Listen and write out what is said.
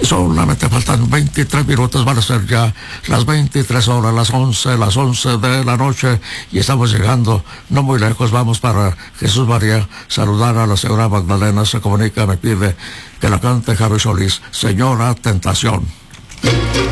Solamente faltan 23 minutos, van a ser ya las 23 horas, las 11 de la noche, y estamos llegando, no muy lejos, vamos para Jesús María, saludar a la señora Magdalena, se comunica, me pide que la cante Javi Solís, Señora Tentación.